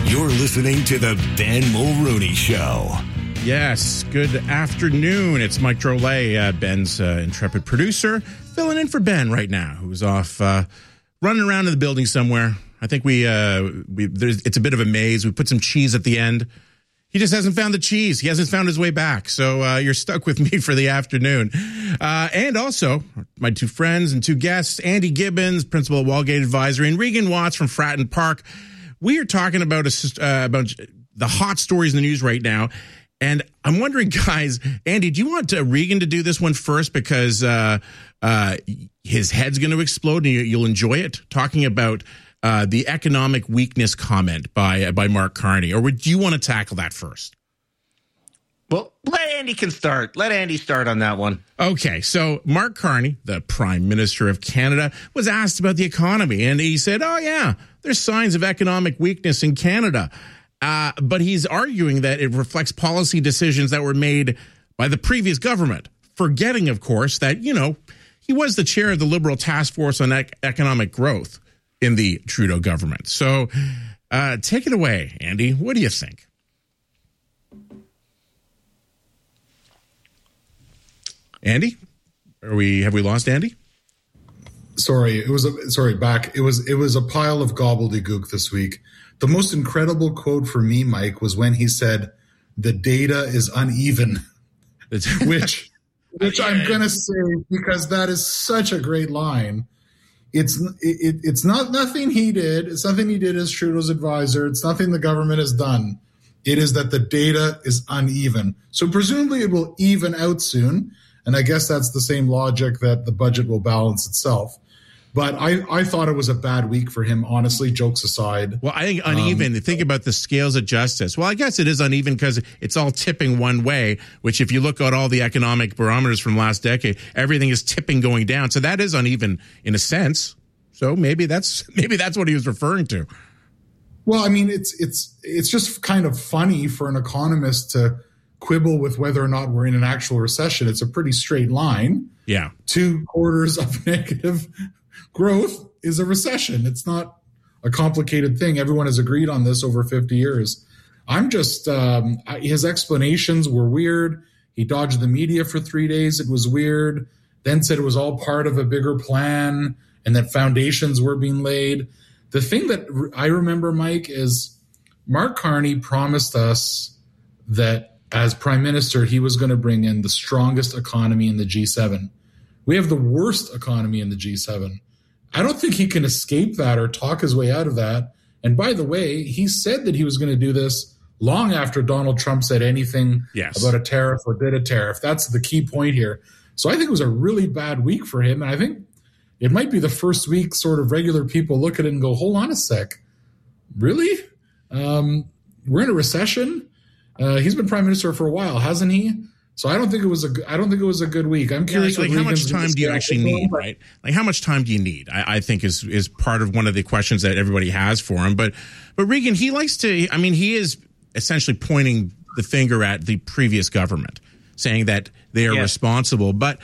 You're listening to the Ben Mulroney Show. Yes, good afternoon. It's Mike Drolet, Ben's intrepid producer, filling in for Ben right now, who's off running around in the building somewhere. I think it's a bit of a maze. We put some cheese at the end. He just hasn't found the cheese. He hasn't found his way back. So you're stuck with me for the afternoon. And also, my two friends and two guests, Andy Gibbons, principal at Wallgate Advisory, and Regan Watts from Fratton Park. We are talking about the hot stories in the news right now. And I'm wondering, guys, Andy, do you want Regan to do this one first because his head's going to explode and you'll enjoy it? Talking about the economic weakness comment by Mark Carney, or would you want to tackle that first? Well, let Andy start on that one. Okay, so Mark Carney, the Prime Minister of Canada, was asked about the economy, and he said, oh, yeah, there's signs of economic weakness in Canada. But he's arguing that it reflects policy decisions that were made by the previous government, forgetting, of course, that, he was the chair of the Liberal Task Force on Economic Growth in the Trudeau government. So take it away, Andy. What do you think? Andy? Have we lost Andy? Sorry, it was a pile of gobbledygook this week. The most incredible quote for me, Mike, was when he said, "The data is uneven," which I'm going to say because that is such a great line. It's not nothing he did. It's nothing he did as Trudeau's advisor. It's nothing the government has done. It is that the data is uneven. So presumably it will even out soon. And I guess that's the same logic that the budget will balance itself. But I thought it was a bad week for him, honestly, jokes aside. Well, I think uneven, think about the scales of justice. Well, I guess it is uneven because it's all tipping one way, which if you look at all the economic barometers from last decade, everything is tipping going down. So that is uneven in a sense. So maybe that's what he was referring to. Well, I mean, it's just kind of funny for an economist to quibble with whether or not we're in an actual recession. It's a pretty straight line. Yeah. 2 quarters of negative growth is a recession. It's not a complicated thing. Everyone has agreed on this over 50 years. I'm just, his explanations were weird. He dodged the media for 3 days. It was weird. Then said it was all part of a bigger plan and that foundations were being laid. The thing that I remember, Mike, is Mark Carney promised us that as Prime Minister, he was going to bring in the strongest economy in the G7. We have the worst economy in the G7. I don't think he can escape that or talk his way out of that. And by the way, he said that he was going to do this long after Donald Trump said anything about a tariff or did a tariff. That's the key point here. So I think it was a really bad week for him. And I think it might be the first week sort of regular people look at it and go, hold on a sec. Really? We're in a recession? He's been prime minister for a while, hasn't he? So I don't think it was a good week. I'm curious. Like how much time do you actually need, right? Like how much time do you need? I think is part of one of the questions that everybody has for him. But Regan, he likes to. I mean, he is essentially pointing the finger at the previous government, saying that they are responsible. But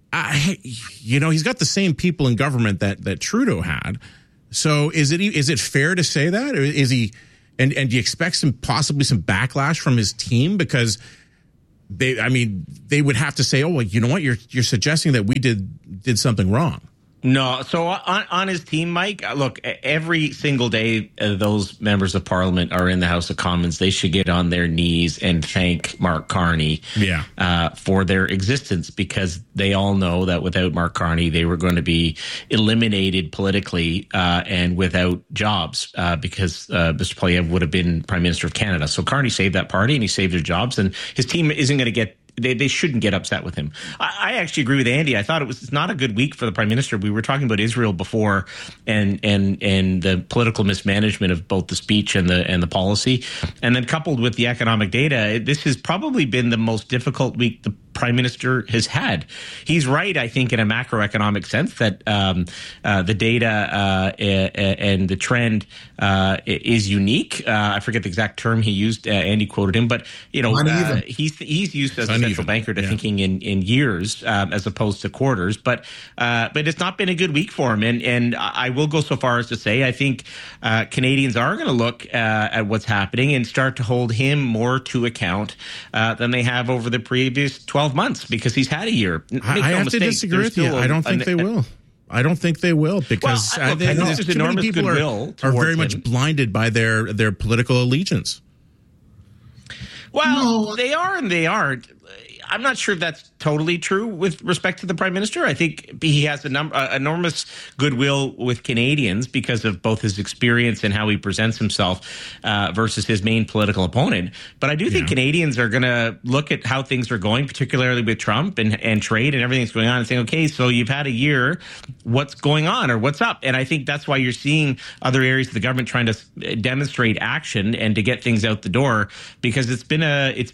he's got the same people in government that Trudeau had. So is it fair to say that, or is he? And do you expect possibly some backlash from his team because they would have to say, oh, well, you know what, you're suggesting that we did something wrong. No. So on his team, Mike, look, every single day those members of parliament are in the House of Commons. They should get on their knees and thank Mark Carney for their existence, because they all know that without Mark Carney, they were going to be eliminated politically and without jobs because Mr. Poilievre would have been Prime Minister of Canada. So Carney saved that party and he saved their jobs, and his team isn't going to get They shouldn't get upset with him. I actually agree with Andy. I thought it's not a good week for the Prime Minister. We were talking about Israel before and the political mismanagement of both the speech and the policy. And then coupled with the economic data, this has probably been the most difficult week the prime minister has had. He's right, I think, in a macroeconomic sense that the data and the trend is unique. I forget the exact term he used. Andy quoted him, but he's used as a central banker to thinking in years as opposed to quarters. But it's not been a good week for him, and I will go so far as to say I think Canadians are going to look at what's happening and start to hold him more to account than they have over the previous 12 months, because he's had a year. I have to disagree with you. I don't think they will. I don't think they will, because too many people are very much blinded by their political allegiance. Well, they are and they aren't. I'm not sure if that's totally true with respect to the prime minister. I think he has enormous goodwill with Canadians because of both his experience and how he presents himself versus his main political opponent. But I do think Canadians are going to look at how things are going, particularly with Trump and trade and everything that's going on, and saying, okay, so you've had a year. What's going on or what's up? And I think that's why you're seeing other areas of the government trying to demonstrate action and to get things out the door, because it's been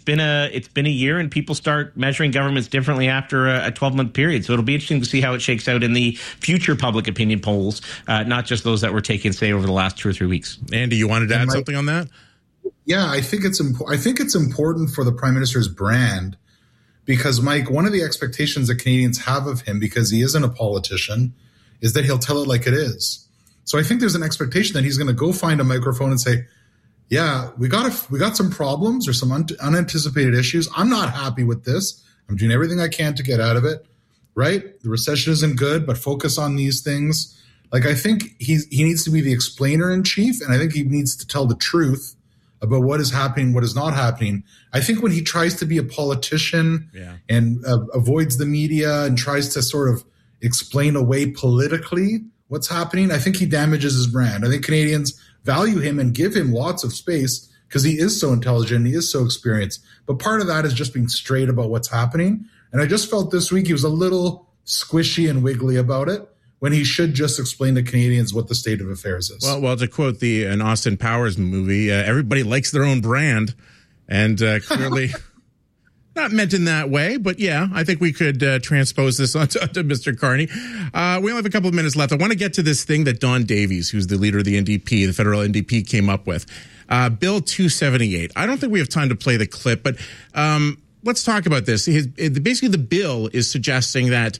a year, and people start measuring governments differently after a 12-month period. So it'll be interesting to see how it shakes out in the future public opinion polls, not just those that were taken, say, over the last 2 or 3 weeks. Andy, you wanted to add something on that? Yeah, I think it's important for the prime minister's brand, because, Mike, one of the expectations that Canadians have of him, because he isn't a politician, is that he'll tell it like it is. So I think there's an expectation that he's going to go find a microphone and say, yeah, we got some problems or some unanticipated issues. I'm not happy with this. I'm doing everything I can to get out of it, right? The recession isn't good, but focus on these things. Like, I think he needs to be the explainer in chief, and I think he needs to tell the truth about what is happening, what is not happening. I think when he tries to be a politician and avoids the media and tries to sort of explain away politically what's happening, I think he damages his brand. I think Canadians value him and give him lots of space because he is so intelligent, he is so experienced. But part of that is just being straight about what's happening. And I just felt this week he was a little squishy and wiggly about it, when he should just explain to Canadians what the state of affairs is. Well, to quote an Austin Powers movie, everybody likes their own brand, and clearly not meant in that way. But yeah, I think we could transpose this onto Mr. Carney. We only have a couple of minutes left. I want to get to this thing that Don Davies, who's the leader of the NDP, the federal NDP, came up with. Bill 278. I don't think we have time to play the clip, but let's talk about this. Basically, the bill is suggesting that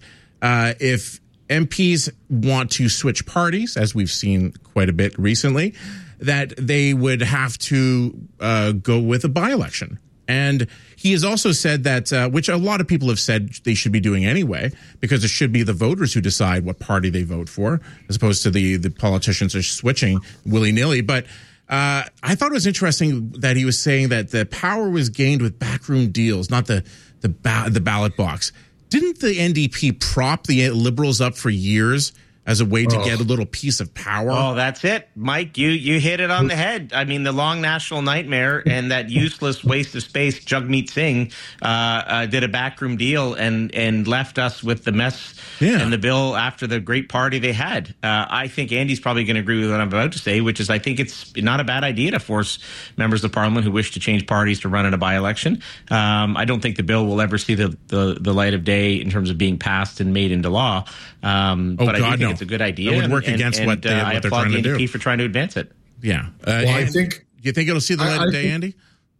if MPs want to switch parties, as we've seen quite a bit recently, that they would have to go with a by-election. And he has also said that, which a lot of people have said they should be doing anyway, because it should be the voters who decide what party they vote for, as opposed to the politicians are switching willy-nilly. But I thought it was interesting that he was saying that the power was gained with backroom deals, not the ballot box. Didn't the NDP prop the Liberals up for years as a way to get a little piece of power? Oh, that's it. Mike, you hit it on the head. I mean, the long national nightmare and that useless waste of space, Jagmeet Singh, did a backroom deal and left us with the mess and the bill after the great party they had. I think Andy's probably going to agree with what I'm about to say, which is I think it's not a bad idea to force members of parliament who wish to change parties to run in a by-election. I don't think the bill will ever see the light of day in terms of being passed and made into law. But I do think it's a good idea. It would work against what they're trying to do. I applaud the NDP for trying to advance it. Yeah. I think. You think it'll see the light of day, Andy?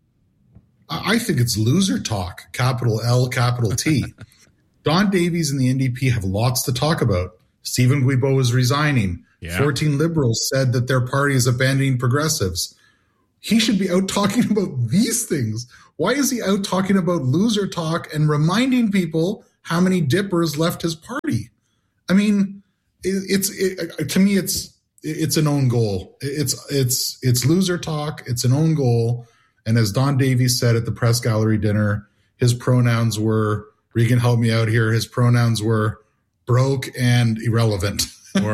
I think it's loser talk, capital L, capital T. Don Davies and the NDP have lots to talk about. Stephen Guilbeault is resigning. 14 Liberals said that their party is abandoning progressives. He should be out talking about these things. Why is he out talking about loser talk and reminding people how many dippers left his party? I mean, to me, it's an own goal. It's loser talk. It's an own goal. And as Don Davies said at the press gallery dinner, his pronouns were, Regan, help me out here. His pronouns were broke and irrelevant. or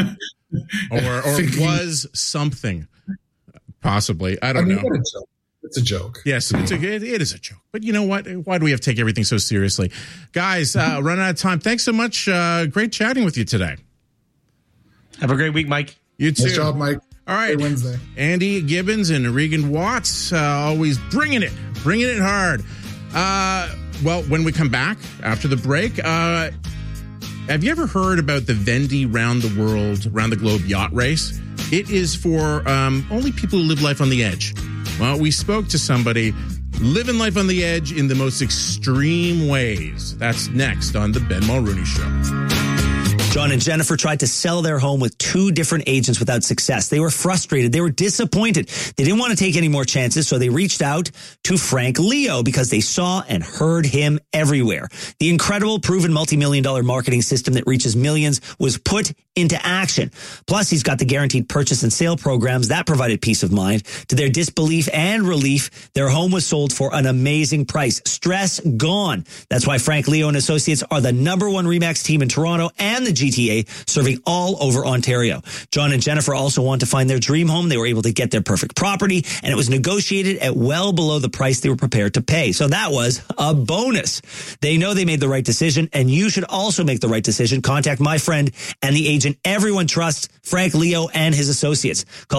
was something, possibly. I don't know. What a joke. It's a joke. Yes, it is a joke. But you know what? Why do we have to take everything so seriously? Guys, running out of time. Thanks so much. Great chatting with you today. Have a great week, Mike. You too. Nice job, Mike. All right. Wednesday. Andy Gibbons and Regan Watts, always bringing it hard. Well, when we come back after the break, have you ever heard about the Vendée round the globe yacht race? It is for only people who live life on the edge. Well, we spoke to somebody living life on the edge in the most extreme ways. That's next on the Ben Mulrooney Show. John and Jennifer tried to sell their home with 2 different agents without success. They were frustrated. They were disappointed. They didn't want to take any more chances, so they reached out to Frank Leo because they saw and heard him everywhere. The incredible, proven multi-million-dollar marketing system that reaches millions was put into action. Plus, he's got the guaranteed purchase and sale programs that provided peace of mind. To their disbelief and relief, their home was sold for an amazing price. Stress gone. That's why Frank Leo and Associates are the #1 RE/MAX team in Toronto and the GTA, serving all over Ontario. John and Jennifer also want to find their dream home. They were able to get their perfect property, and it was negotiated at well below the price they were prepared to pay. So that was a bonus. They know they made the right decision, and you should also make the right decision. Contact my friend and the agent everyone trusts, Frank Leo and his associates. Call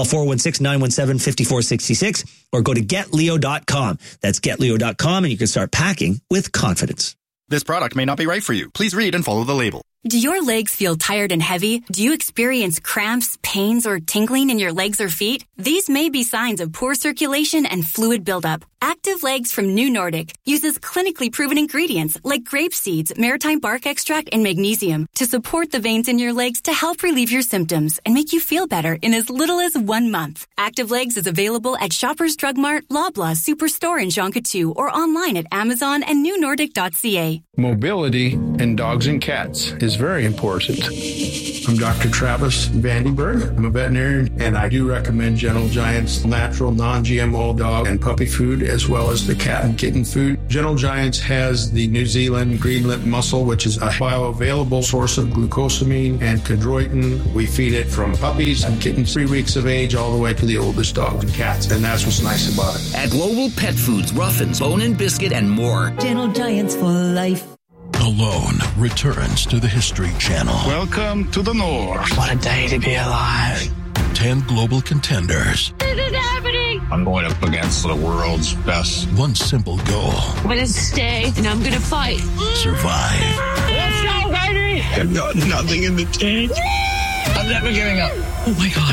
416-917-5466 or go to getleo.com. That's getleo.com, and you can start packing with confidence. This product may not be right for you. Please read and follow the label. Do your legs feel tired and heavy? Do you experience cramps, pains, or tingling in your legs or feet? These may be signs of poor circulation and fluid buildup. Active Legs from New Nordic uses clinically proven ingredients like grape seeds, maritime bark extract, and magnesium to support the veins in your legs to help relieve your symptoms and make you feel better in as little as 1 month. Active Legs is available at Shoppers Drug Mart, Loblaw, Superstore, and Jonquière, or online at Amazon and newnordic.ca. Mobility in dogs and cats is very important. I'm Dr. Travis Vandenberg. I'm a veterinarian, and I do recommend Gentle Giant's natural non-GMO dog and puppy food, as well as the cat and kitten food. Gentle Giants has the New Zealand green-lipped mussel, which is a bioavailable source of glucosamine and chondroitin. We feed it from puppies and kittens 3 weeks of age all the way to the oldest dogs and cats, and that's what's nice about it. At Global Pet Foods, Ruffins, Bone and Biscuit, and more. Gentle Giants for life. Alone returns to the History Channel. Welcome to the North. What a day to be alive. 10 global contenders. This is happening. I'm going up against the world's best. One simple goal. I'm going to stay and I'm going to fight. Survive. Let's go, baby. I've got nothing in the tank. I'm never giving up. Oh my God.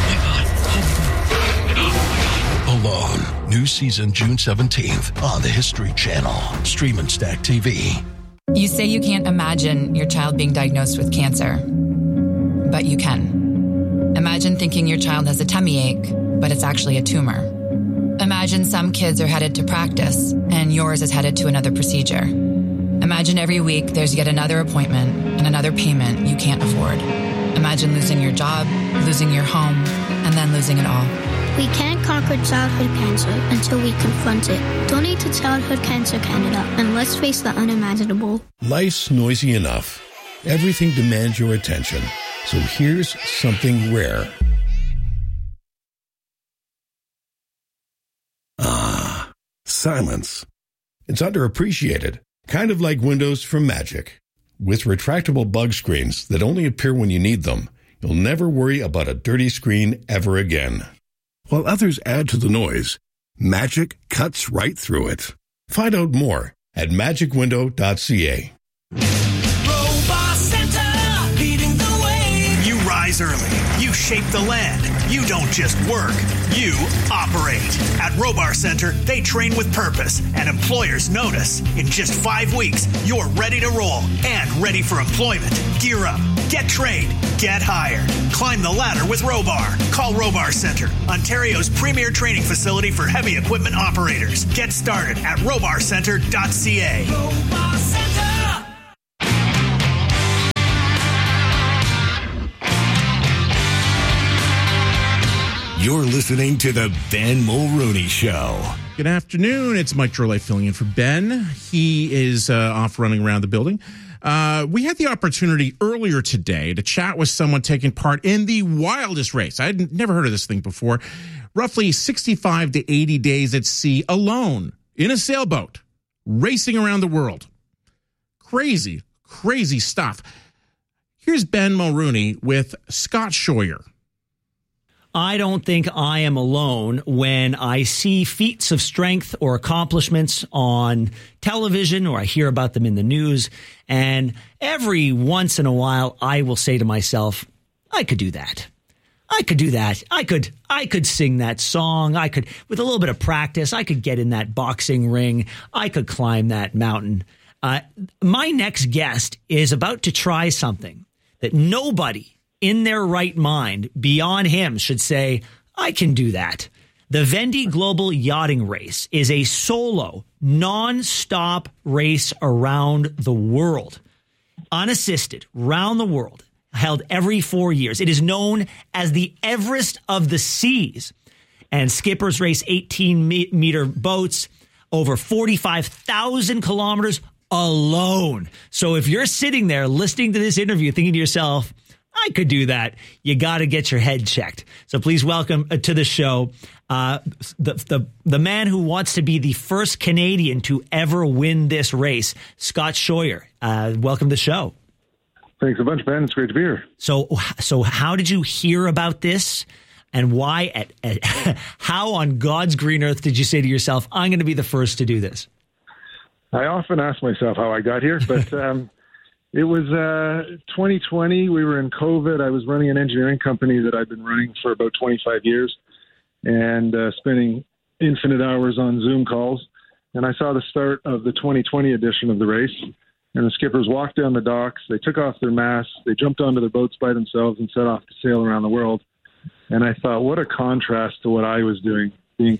Alone. New season June 17th on the History Channel. Stream and Stack TV. You say you can't imagine your child being diagnosed with cancer, but you can. Imagine thinking your child has a tummy ache, but it's actually a tumor. Imagine some kids are headed to practice and yours is headed to another procedure. Imagine every week there's yet another appointment and another payment you can't afford. Imagine losing your job, losing your home, and then losing it all. We can't conquer childhood cancer until we confront it. Donate to Childhood Cancer Canada and let's face the unimaginable. Life's noisy enough. Everything demands your attention. So here's something rare. Ah, silence. It's underappreciated. Kind of like windows from Magic. With retractable bug screens that only appear when you need them, you'll never worry about a dirty screen ever again. While others add to the noise, Magic cuts right through it. Find out more at magicwindow.ca. Robot Center, leading the way. You rise early. You shape the land. You don't just work. You operate. At Robar Center, they train with purpose, and employers notice. In just 5 weeks, you're ready to roll and ready for employment. Gear up. Get trained. Get hired. Climb the ladder with Robar. Call Robar Center, Ontario's premier training facility for heavy equipment operators. Get started at robarcenter.ca. Robar Center. You're listening to the Ben Mulrooney Show. Good afternoon. It's Mike Drolet filling in for Ben. He is off running around the building. We had the opportunity earlier today to chat with someone taking part in the wildest race. I had never heard of this thing before. Roughly 65 to 80 days at sea alone in a sailboat, racing around the world. Crazy, crazy stuff. Here's Ben Mulrooney with Scott Scheuer. I don't think I am alone when I see feats of strength or accomplishments on television or I hear about them in the news. And every once in a while, I will say to myself, I could do that. I could do that. I could sing that song. I could, with a little bit of practice, I could get in that boxing ring. I could climb that mountain. My next guest is about to try something that nobody in their right mind beyond him should say, I can do that. The Vendée Global Yachting Race is a solo, non-stop race around the world, unassisted, round the world, held every 4 years. It is known as the Everest of the Seas. And skippers race 18-meter boats over 45,000 kilometers alone. So if you're sitting there listening to this interview thinking to yourself, I could do that, you got to get your head checked. So please welcome to the show the man who wants to be the first Canadian to ever win this race, Scott Scheuer. Welcome to the show. Thanks a bunch, Ben. It's great to be here. So how did you hear about this, and why? How on God's green earth did you say to yourself, I'm going to be the first to do this? I often ask myself how I got here, but it was 2020. We were in COVID. I was running an engineering company that I'd been running for about 25 years and spending infinite hours on Zoom calls. And I saw the start of the 2020 edition of the race. And the skippers walked down the docks. They took off their masks. They jumped onto their boats by themselves and set off to sail around the world. And I thought, what a contrast to what I was doing, being,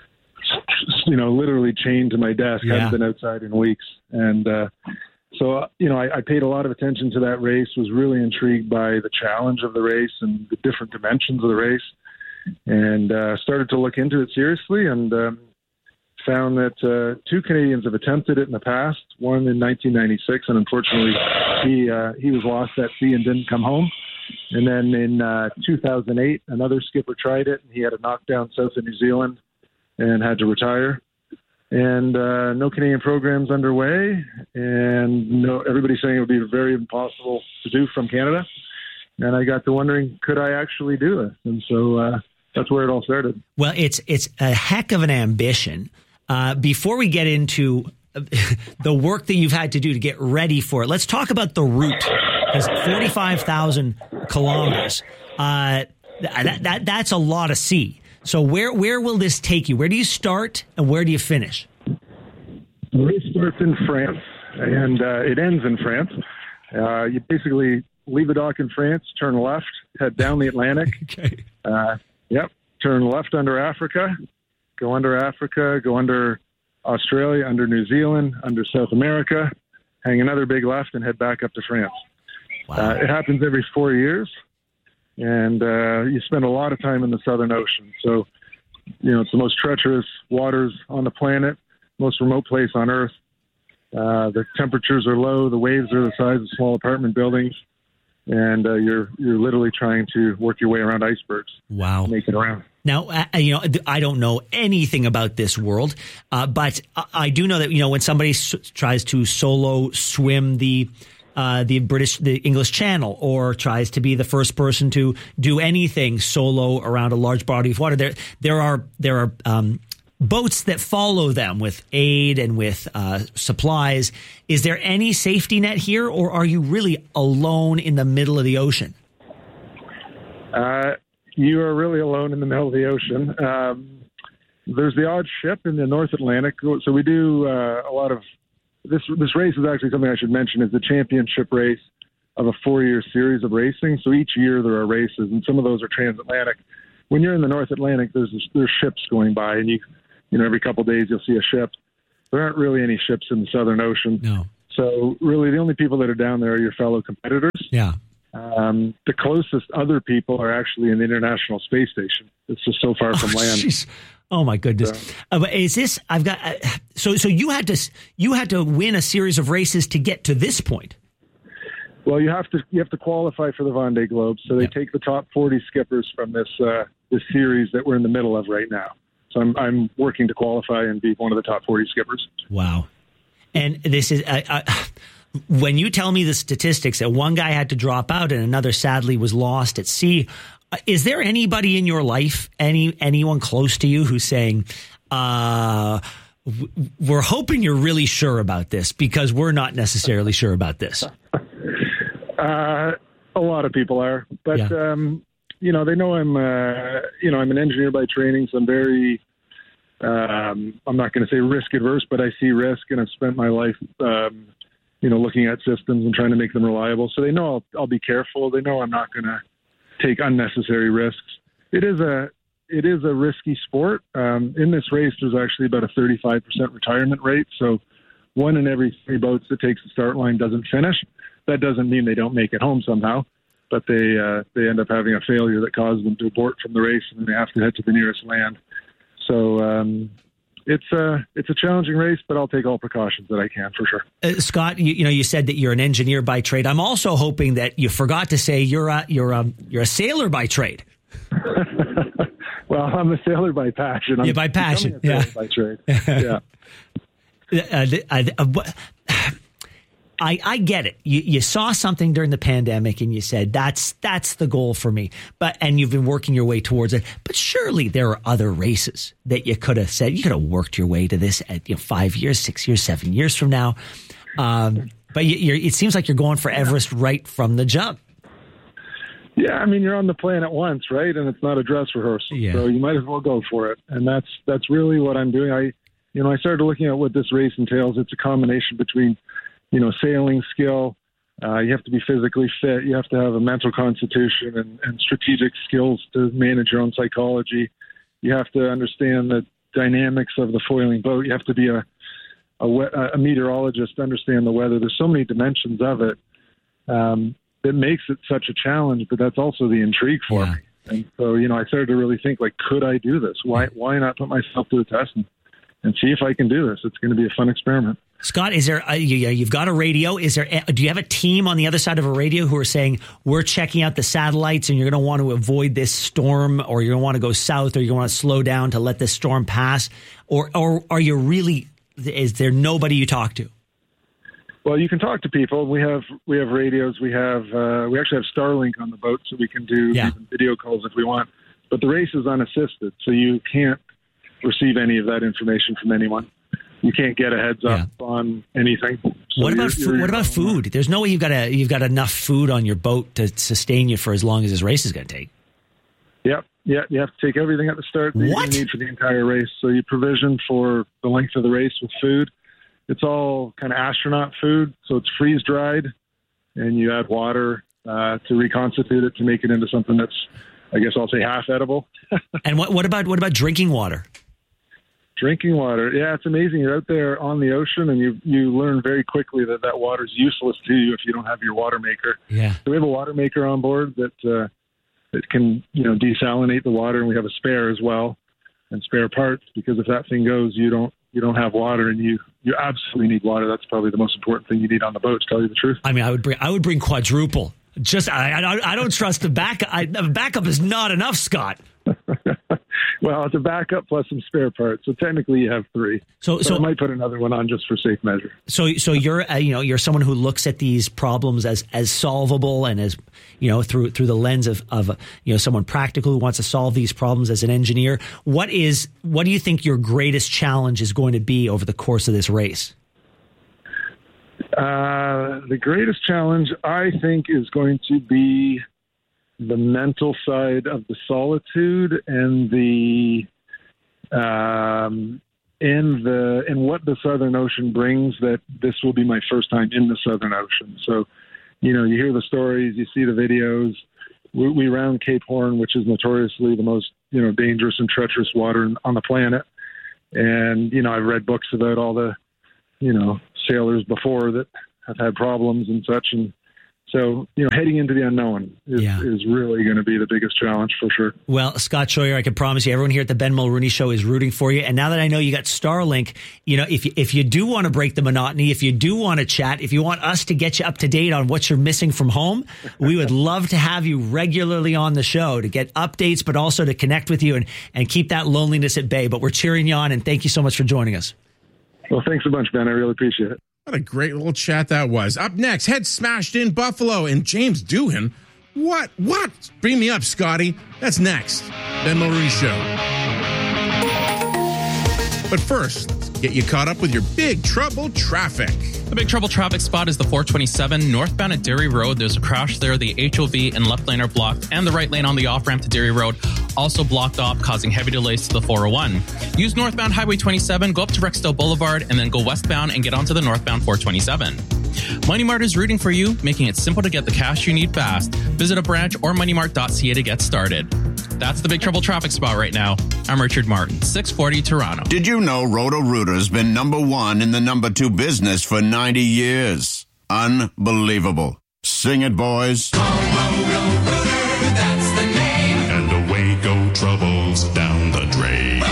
literally chained to my desk. Yeah. Hadn't been outside in weeks. And so, I paid a lot of attention to that race, was really intrigued by the challenge of the race and the different dimensions of the race, and started to look into it seriously, and found that two Canadians have attempted it in the past, one in 1996, and unfortunately he was lost at sea and didn't come home. And then in 2008, another skipper tried it, and he had a knockdown south of New Zealand and had to retire. And no Canadian programs underway, and everybody's saying it would be very impossible to do from Canada. And I got to wondering, could I actually do this? And so that's where it all started. Well, it's a heck of an ambition. Before we get into the work that you've had to do to get ready for it, let's talk about the route. Because 45,000 kilometers, that's a lot of sea. So where will this take you? Where do you start and where do you finish? The race starts in France, and it ends in France. You basically leave the dock in France, turn left, head down the Atlantic. Okay. Turn left under Africa, go under Australia, under New Zealand, under South America, hang another big left, and head back up to France. Wow. It happens every 4 years. And you spend a lot of time in the Southern Ocean. So, it's the most treacherous waters on the planet, most remote place on Earth. The temperatures are low. The waves are the size of small apartment buildings. And you're literally trying to work your way around icebergs. Wow. Make it around. Now, I don't know anything about this world, but I do know that, when somebody tries to solo swim the English Channel, or tries to be the first person to do anything solo around a large body of water, there are boats that follow them with aid and with supplies. Is there any safety net here, or are you really alone in the middle of the ocean? You are really alone in the middle of the ocean. There's the odd ship in the North Atlantic. So we do a lot of this race is actually something I should mention, is the championship race of a 4-year series of racing. So each year there are races, and some of those are transatlantic. When you're in the North Atlantic, there's ships going by, and every couple of days you'll see a ship. There aren't really any ships in the Southern Ocean. No. So really the only people that are down there are your fellow competitors. Yeah. The closest other people are actually in the International Space Station. It's just so far from land. Geez. Oh my goodness! Is this? I've got. So you had to win a series of races to get to this point. Well, you have to qualify for the Vendée Globe. So they take the top 40 skippers from this series that we're in the middle of right now. So I'm working to qualify and be one of the top 40 skippers. Wow! And this is when you tell me the statistics that one guy had to drop out and another sadly was lost at sea. Is there anybody in your life, anyone close to you who's saying, we're hoping you're really sure about this because we're not necessarily sure about this? A lot of people are, but they know I'm an engineer by training, so I'm very, I'm not going to say risk adverse, but I see risk, and I've spent my life, looking at systems and trying to make them reliable. So they know I'll be careful. They know I'm not going to take unnecessary risks. It is a risky sport. In this race, there's actually about a 35% retirement rate. So 1 in every 3 boats that takes the start line doesn't finish. That doesn't mean they don't make it home somehow, but they end up having a failure that causes them to abort from the race, and then they have to head to the nearest land. So it's a challenging race, but I'll take all precautions that I can for sure. Scott, you said that you're an engineer by trade. I'm also hoping that you forgot to say you're a sailor by trade. Well, I'm a sailor by passion. By passion. By trade. Yeah. I get it. You saw something during the pandemic and you said, that's the goal for me. And you've been working your way towards it. But surely there are other races that you could have said, you could have worked your way to this at 5 years, 6 years, 7 years from now. But it seems like you're going for Everest right from the jump. Yeah, I mean, you're on the planet once, right? And it's not a dress rehearsal. Yeah. So you might as well go for it. And that's really what I'm doing. I started looking at what this race entails. It's a combination between sailing skill. You have to be physically fit. You have to have a mental constitution and strategic skills to manage your own psychology. You have to understand the dynamics of the foiling boat. You have to be a meteorologist to understand the weather. There's so many dimensions of it that makes it such a challenge, but that's also the intrigue for me. And so, I started to really think, could I do this? Why not put myself to the test and see if I can do this? It's going to be a fun experiment. Scott, is there? You've got a radio. Do you have a team on the other side of a radio who are saying we're checking out the satellites, and you're going to want to avoid this storm, or you're going to want to go south, or you're going to want to slow down to let this storm pass, or are you really? Is there nobody you talk to? Well, you can talk to people. We have radios. We actually have Starlink on the boat, so we can do even video calls if we want. But the race is unassisted, so you can't receive any of that information from anyone. You can't get a heads up on anything. So what about food? There's no way you've got enough food on your boat to sustain you for as long as this race is going to take. Yep. Yeah, you have to take everything at the start that you need for the entire race. So you provision for the length of the race with food. It's all kind of astronaut food, so it's freeze dried, and you add water to reconstitute it to make it into something that's, I guess I'll say, half edible. And what about drinking water? Drinking water, yeah, it's amazing. You're out there on the ocean, and you learn very quickly that water is useless to you if you don't have your water maker. Yeah. So we have a water maker on board that can desalinate the water, and we have a spare as well, and spare parts, because if that thing goes, you don't have water, and you absolutely need water. That's probably the most important thing you need on the boat, to tell you the truth. I mean, I would bring quadruple. Just I don't trust the backup. The backup is not enough, Scott. Well, it's a backup plus some spare parts, so technically you have 3. So I might put another one on just for safe measure. So you're you're someone who looks at these problems as solvable, and as through the lens of someone practical who wants to solve these problems as an engineer. What do you think your greatest challenge is going to be over the course of this race? The greatest challenge, I think, is going to be the mental side of the solitude and what the Southern Ocean brings. That this will be my first time in the Southern Ocean. So, you hear the stories, you see the videos. We round Cape Horn, which is notoriously the most dangerous and treacherous water on the planet. And I've read books about all the sailors before that have had problems and such, and so heading into the unknown is really going to be the biggest challenge for sure. Well, Scott Scheuer, I can promise you, everyone here at the Ben Mulroney Show is rooting for you. And now that I know you got Starlink, if you do want to break the monotony, if you do want to chat, if you want us to get you up to date on what you're missing from home, we would love to have you regularly on the show to get updates, but also to connect with you and keep that loneliness at bay. But we're cheering you on, and thank you so much for joining us. Well, thanks a bunch, Ben. I really appreciate it. What a great little chat that was. Up next, head smashed in Buffalo, and James Doohan What? Bring me up, Scotty. That's next. Ben Mulrooney Show. But first, let's get you caught up with your Big Trouble traffic. The Big Trouble traffic spot is the 427 northbound at Derry Road. There's a crash there. The HOV and left lane are blocked, and the right lane on the off-ramp to Derry Road also blocked off, causing heavy delays to the 401. Use northbound Highway 27, go up to Rexdale Boulevard, and then go westbound and get onto the northbound 427. Money Mart is rooting for you, making it simple to get the cash you need fast. Visit a branch or moneymart.ca to get started. That's the Big Trouble traffic spot right now. I'm Richard Martin, 640 Toronto. Did you know Roto-Rooter's been #1 in the #2 business for 90 years? Unbelievable. Sing it, boys. Roto-Rooter, that's the name. And away go troubles down the drain.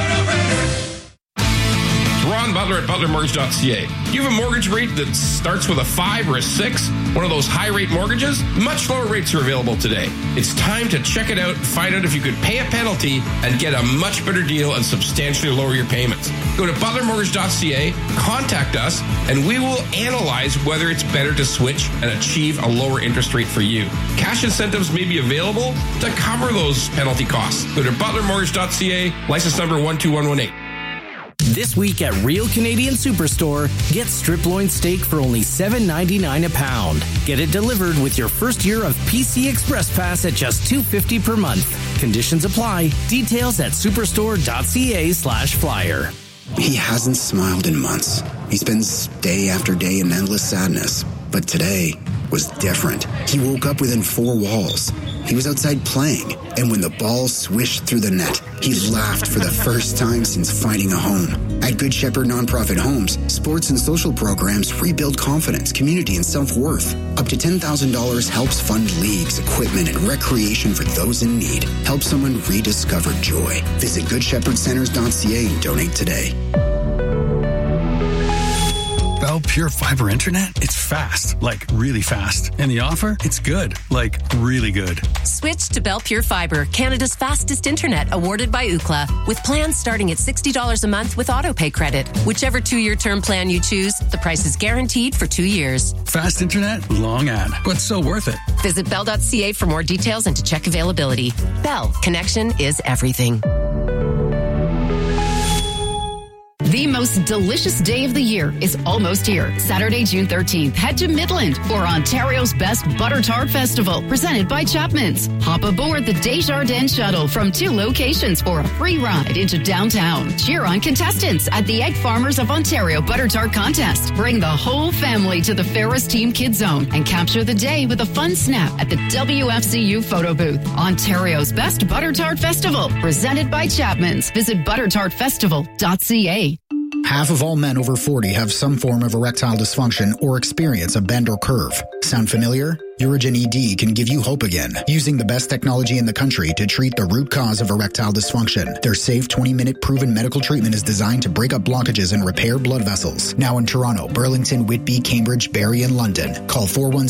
Ron Butler at butlermortgage.ca. Do you have a mortgage rate that starts with a 5 or a 6? One of those high-rate mortgages? Much lower rates are available today. It's time to check it out and find out if you could pay a penalty and get a much better deal and substantially lower your payments. Go to butlermortgage.ca, contact us, and we will analyze whether it's better to switch and achieve a lower interest rate for you. Cash incentives may be available to cover those penalty costs. Go to butlermortgage.ca, license number 12118. This week at Real Canadian Superstore, get strip loin steak for only $7.99 a pound. Get it delivered with your first year of PC Express Pass at just $2.50 per month. Conditions apply. Details at superstore.ca/flyer. He hasn't smiled in months. He spends day after day in endless sadness. But today was different. He woke up within 4 walls. He was outside playing, and when the ball swished through the net, he laughed for the first time since finding a home. At Good Shepherd Nonprofit Homes, sports and social programs rebuild confidence, community, and self-worth. Up to $10,000 helps fund leagues, equipment, and recreation for those in need. Help someone rediscover joy. Visit GoodShepherdCenters.ca and donate today. Bell Pure Fiber Internet? It's fast, like really fast. And the offer? It's good, like really good. Switch to Bell Pure Fiber, Canada's fastest internet, awarded by Ookla, with plans starting at $60 a month with autopay credit. Whichever 2-year term plan you choose, the price is guaranteed for 2 years. Fast internet, long ad, but so worth it. Visit bell.ca for more details and to check availability. Bell, connection is everything. The most delicious day of the year is almost here. Saturday, June 13th, head to Midland for Ontario's Best Butter Tart Festival, presented by Chapman's. Hop aboard the Desjardins Shuttle from 2 locations for a free ride into downtown. Cheer on contestants at the Egg Farmers of Ontario Butter Tart Contest. Bring the whole family to the Ferris Team Kids Zone and capture the day with a fun snap at the WFCU photo booth. Ontario's Best Butter Tart Festival, presented by Chapman's. Visit buttertartfestival.ca. Half of all men over 40 have some form of erectile dysfunction or experience a bend or curve. Sound familiar? Urigen ED can give you hope again, using the best technology in the country to treat the root cause of erectile dysfunction. Their safe 20-minute proven medical treatment is designed to break up blockages and repair blood vessels. Now in Toronto, Burlington, Whitby, Cambridge, Barrie, and London. Call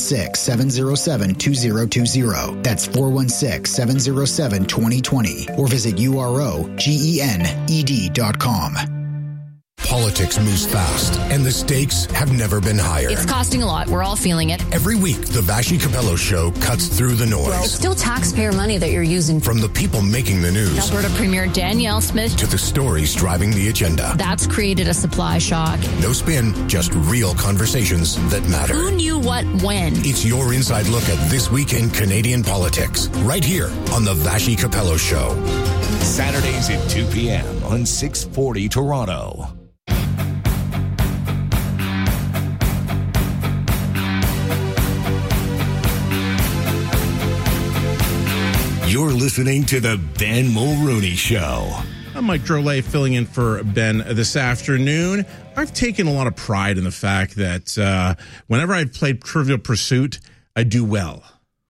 416-707-2020. That's 416-707-2020. Or visit UROGENED.com. Politics moves fast, and the stakes have never been higher. It's costing a lot. We're all feeling it. Every week, the Vassy Capello Show cuts through the noise. Well, it's still taxpayer money that you're using. From the people making the news. Alberta Premier Danielle Smith. To the stories driving the agenda. That's created a supply shock. No spin, just real conversations that matter. Who knew what when? It's your inside look at this week in Canadian politics, right here on the Vassy Capello Show. Saturdays at 2 p.m. on 640 Toronto. You're listening to the Ben Mulrooney Show. I'm Mike Drolet, filling in for Ben this afternoon. I've taken a lot of pride in the fact that whenever I've played Trivial Pursuit, I do well.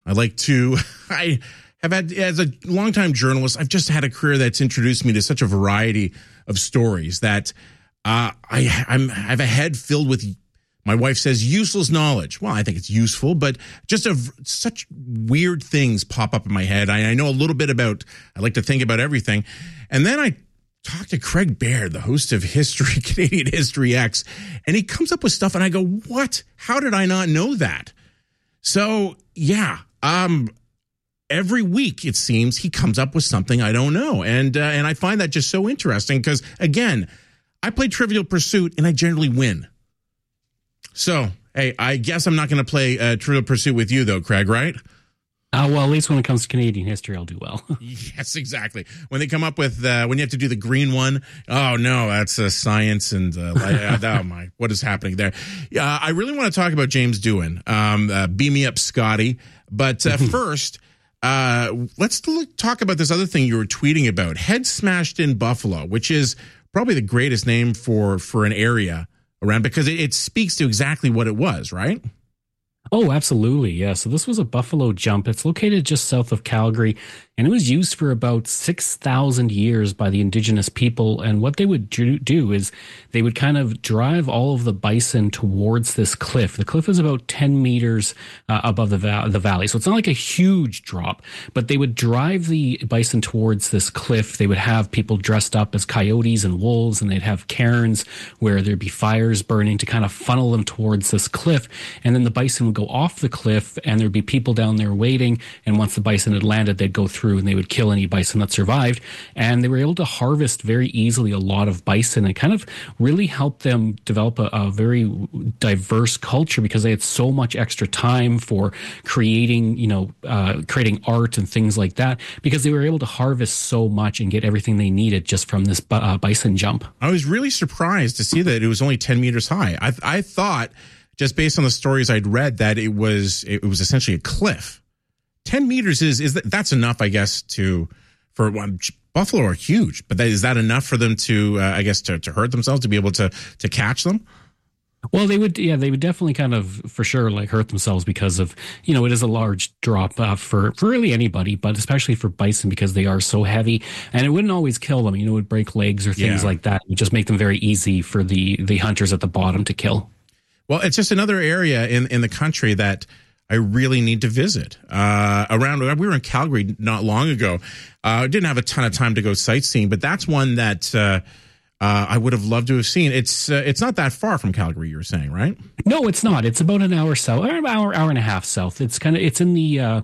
I have had, as a longtime journalist, I've just had a career that's introduced me to such a variety of stories that I have a head filled with, my wife says, useless knowledge. Well, I think it's useful, but just such weird things pop up in my head. I know a little bit about, I like to think about everything. And then I talked to Craig Baird, the host of History, Canadian History X, and he comes up with stuff and I go, what? How did I not know that? So, yeah, every week, it seems, he comes up with something I don't know. And I find that just so interesting because, again, I play Trivial Pursuit and I generally win. So, hey, I guess I'm not going to play Trivial Pursuit with you, though, Craig, right? Well, at least when it comes to Canadian history, I'll do well. Yes, exactly. When they come up with, when you have to do the green one, oh, no, that's science and, oh, my, what is happening there? I really want to talk about James Doohan. Beam me up, Scotty. But first, let's talk about this other thing you were tweeting about. Head Smashed in Buffalo, which is probably the greatest name for an area around because it speaks to exactly what it was, right? Oh, absolutely. Yeah. So this was a buffalo jump. It's located just south of Calgary, and it was used for about 6,000 years by the indigenous people. And what they would do is they would kind of drive all of the bison towards this cliff. The cliff is about 10 meters above the valley. So it's not like a huge drop, but they would drive the bison towards this cliff. They would have people dressed up as coyotes and wolves, and they'd have cairns where there'd be fires burning to kind of funnel them towards this cliff. And then the bison would go off the cliff, and there'd be people down there waiting. And once the bison had landed, they'd go through and they would kill any bison that survived. And they were able to harvest very easily a lot of bison and kind of really helped them develop a very diverse culture because they had so much extra time for creating, creating art and things like that because they were able to harvest so much and get everything they needed just from this bison jump. I was really surprised to see that it was only 10 meters high. I thought, just based on the stories I'd read, that it was essentially a cliff. 10 meters that's enough, I guess, for buffalo are huge, but is that enough for them to, I guess, to hurt themselves, to be able to catch them? Well, they would definitely kind of, for sure, like hurt themselves because of, it is a large drop for really anybody, but especially for bison because they are so heavy, and it wouldn't always kill them. It would break legs or things like that. It would just make them very easy for the hunters at the bottom to kill. Well, it's just another area in the country that I really need to visit. We were in Calgary not long ago. Didn't have a ton of time to go sightseeing, but that's one that I would have loved to have seen. It's not that far from Calgary, you were saying, right? No, it's not. It's about an hour south, or an hour and a half south. It's in the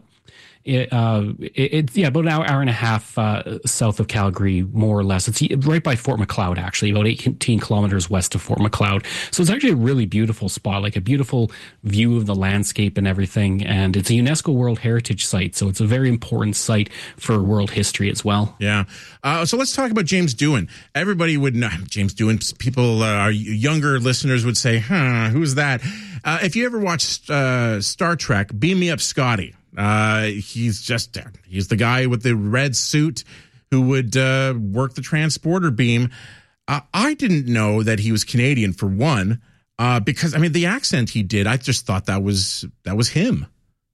about an hour and a half south of Calgary, more or less. It's right by Fort Macleod, actually, about 18 kilometers west of Fort Macleod. So it's actually a really beautiful spot, like a beautiful view of the landscape and everything. And it's a UNESCO World Heritage Site, so it's a very important site for world history as well. Yeah. So let's talk about James Doohan. Everybody would know James Doohan. People, our younger listeners would say, who's that? If you ever watched Star Trek, Beam Me Up, Scotty. He's the guy with the red suit who would work the transporter beam. I didn't know that he was Canadian, for one, because the accent he did, I just thought that was him.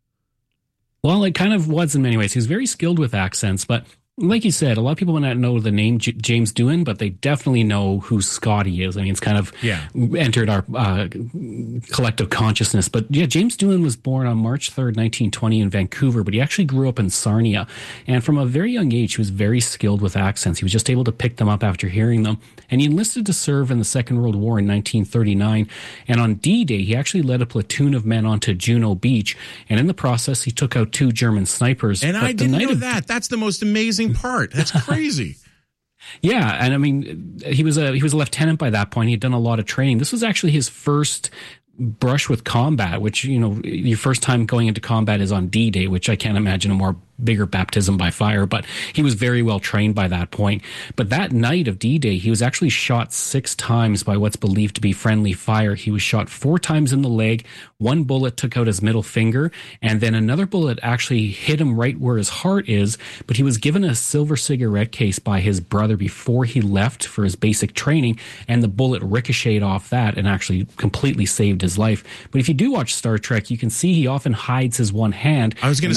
Well, it kind of was in many ways. He was very skilled with accents, but like you said, a lot of people may not know the name James Doohan, but they definitely know who Scotty is. It's kind of entered our collective consciousness. But yeah, James Doohan was born on March 3rd, 1920 in Vancouver, but he actually grew up in Sarnia. And from a very young age, he was very skilled with accents. He was just able to pick them up after hearing them. And he enlisted to serve in the Second World War in 1939. And on D-Day, he actually led a platoon of men onto Juno Beach. And in the process, he took out 2 German snipers. And I didn't know that. That's the most amazing part. That's crazy. Yeah, and he was a lieutenant by that point. He had done a lot of training. This was actually his first brush with combat, which, your first time going into combat is on D-Day, which I can't imagine a bigger baptism by fire, but he was very well trained by that point. But that night of D-Day, he was actually shot 6 times by what's believed to be friendly fire. He was shot 4 times in the leg. 1 bullet took out his middle finger, and then another bullet actually hit him right where his heart is, but he was given a silver cigarette case by his brother before he left for his basic training, and the bullet ricocheted off that and actually completely saved his life. But if you do watch Star Trek, you can see he often hides his one hand. I was going to